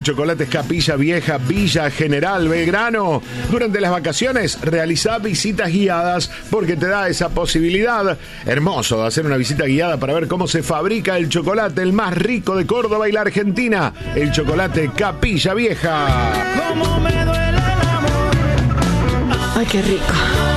Chocolates Capilla Vieja, Villa General Belgrano. Durante las vacaciones realiza visitas guiadas porque te da esa posibilidad. Hermoso de hacer una visita guiada para ver cómo se fabrica el chocolate, el más rico de Córdoba y la Argentina. El chocolate Capilla Vieja. Cómo me duele el amor. Ay, qué rico.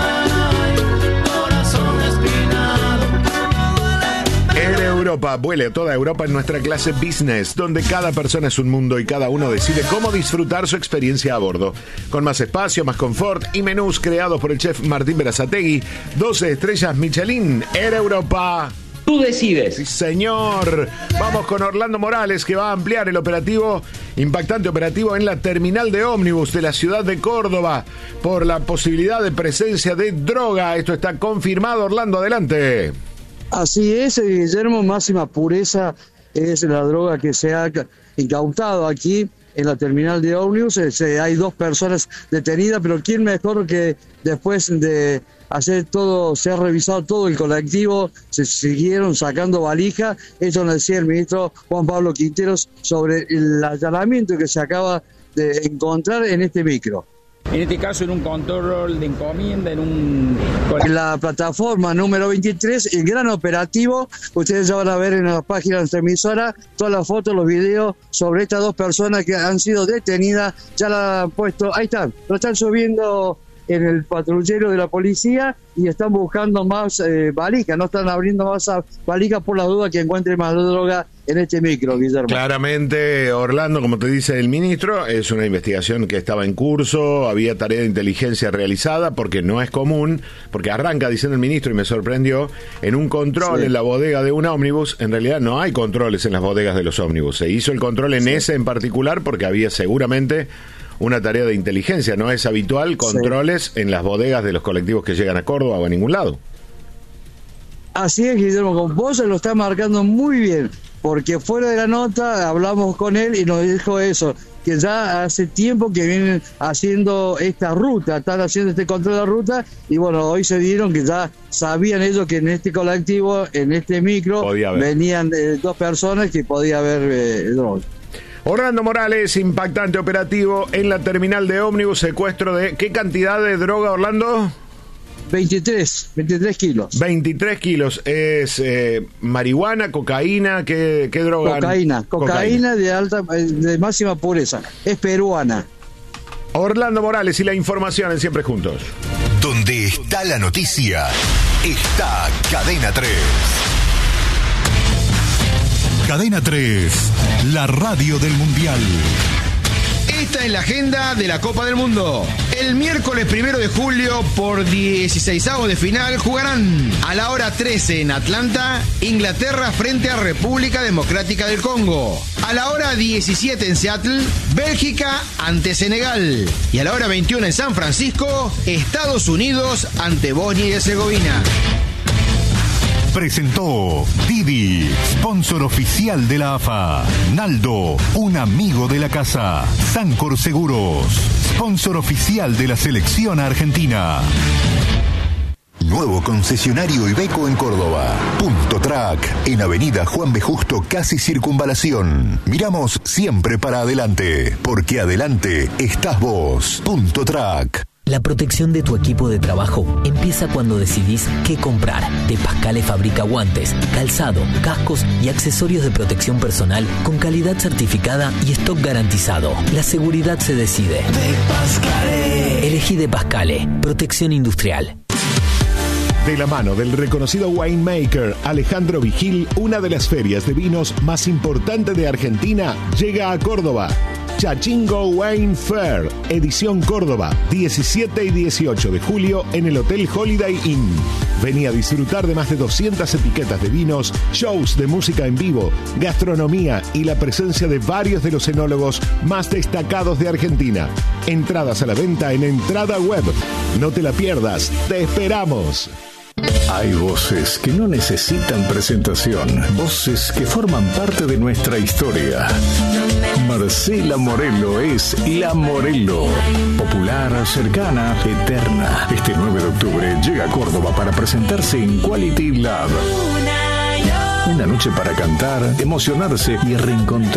Europa, vuele a toda Europa en nuestra clase Business, donde cada persona es un mundo y cada uno decide cómo disfrutar su experiencia a bordo. Con más espacio, más confort y menús creados por el chef Martín Berazategui. 12 estrellas Michelin. Air Europa. Tú decides. Sí, señor. Vamos con Orlando Morales, que va a ampliar el operativo, impactante operativo en la terminal de ómnibus de la ciudad de Córdoba por la posibilidad de presencia de droga. Esto está confirmado. Orlando, adelante. Así es, Guillermo, máxima pureza es la droga que se ha incautado aquí en la terminal de ómnibus. Hay 2 personas detenidas, pero quién mejor que después de hacer todo, se ha revisado todo el colectivo, se siguieron sacando valija. Eso nos decía el ministro Juan Pablo Quinteros sobre el allanamiento que se acaba de encontrar en este micro. En este caso, en un control de encomienda, en la plataforma número 23, el gran operativo. Ustedes ya van a ver en la página de nuestra emisora todas las fotos, los videos sobre estas 2 personas que han sido detenidas. Ya la han puesto, ahí están, lo están subiendo en el patrullero de la policía y están buscando más valijas, no están abriendo más valijas por la duda que encuentren más droga en este micro, Guillermo. Claramente, Orlando, como te dice el ministro, es una investigación que estaba en curso, había tarea de inteligencia realizada, porque no es común, porque arranca diciendo el ministro, y me sorprendió, en un control en la bodega de un ómnibus. En realidad no hay controles en las bodegas de los ómnibus, se hizo el control en ese en particular porque había seguramente una tarea de inteligencia. No es habitual controles en las bodegas de los colectivos que llegan a Córdoba o a ningún lado. Así es, Guillermo, con vos se lo está marcando muy bien, porque fuera de la nota hablamos con él y nos dijo eso, que ya hace tiempo que vienen haciendo esta ruta, están haciendo este control de la ruta, y bueno, hoy se dieron que ya sabían ellos que en este colectivo, en este micro, venían 2 personas que podía haber droga. Orlando Morales, impactante operativo en la terminal de ómnibus, secuestro de... ¿Qué cantidad de droga, Orlando? 23 kilos. 23 kilos. ¿Es marihuana, cocaína? ¿Qué droga? Cocaína de máxima pureza. Es peruana. Orlando Morales y la información en Siempre Juntos. Donde está la noticia, está Cadena 3. Cadena 3, la radio del Mundial. Esta es la agenda de la Copa del Mundo. El miércoles 1 de julio, por 16avos de final, jugarán a la hora 13 en Atlanta, Inglaterra frente a República Democrática del Congo. A la hora 17 en Seattle, Bélgica ante Senegal. Y a la hora 21 en San Francisco, Estados Unidos ante Bosnia y Herzegovina. Presentó Didi, sponsor oficial de la AFA. Naldo, un amigo de la casa. Sancor Seguros, sponsor oficial de la selección argentina. Nuevo concesionario Iveco en Córdoba. Punto Track, en Avenida Juan B. Justo, casi Circunvalación. Miramos siempre para adelante, porque adelante estás vos. Punto Track. La protección de tu equipo de trabajo empieza cuando decidís qué comprar. De Pascale fabrica guantes, calzado, cascos y accesorios de protección personal con calidad certificada y stock garantizado. La seguridad se decide. De Pascale. Elegí De Pascale, protección industrial. De la mano del reconocido winemaker Alejandro Vigil, una de las ferias de vinos más importantes de Argentina llega a Córdoba. Chachingo Wine Fair, edición Córdoba, 17 y 18 de julio en el Hotel Holiday Inn. Vení a disfrutar de más de 200 etiquetas de vinos, shows de música en vivo, gastronomía y la presencia de varios de los enólogos más destacados de Argentina. Entradas a la venta en Entrada Web. No te la pierdas, te esperamos. Hay voces que no necesitan presentación, voces que forman parte de nuestra historia. Marcela Morelo es La Morelo, popular, cercana, eterna. Este 9 de octubre llega a Córdoba para presentarse en Quality Lab. Una noche para cantar, emocionarse y reencontrar